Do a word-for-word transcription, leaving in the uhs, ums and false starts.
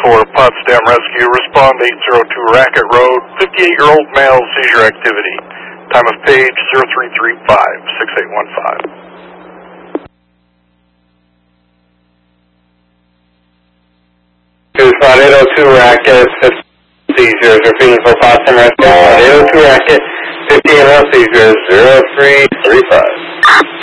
for Potsdam Rescue. Respond eight zero two Racket Road, fifty-eight-year-old male, seizure activity. Time of page zero three three five, six eight one five. Respond eight oh two Racket, seizures, repeating for Potsdam Rescue. eight oh two Racket, fifty-eight-year-old seizures, zero three three five.